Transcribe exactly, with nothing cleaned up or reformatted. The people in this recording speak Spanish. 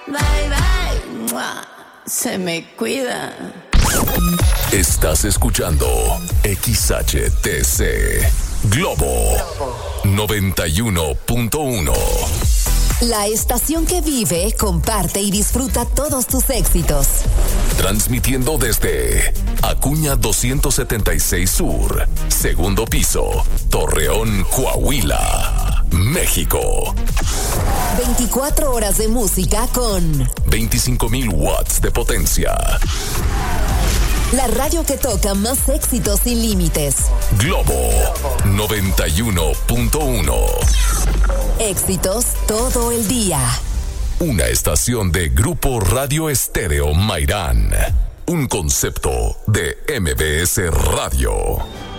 Bye, bye. ¡Mua! Se me cuida. Estás escuchando X H T C Globo noventa y uno punto uno. La estación que vive, comparte y disfruta todos tus éxitos. Transmitiendo desde Acuña doscientos setenta y seis Sur, segundo piso, Torreón, Coahuila, México. veinticuatro horas de música con veinticinco mil watts de potencia. La radio que toca más éxitos sin límites. Globo noventa y uno punto uno. Éxitos todo el día. Una estación de Grupo Radio Estéreo Mairán. Un concepto de M B S Radio.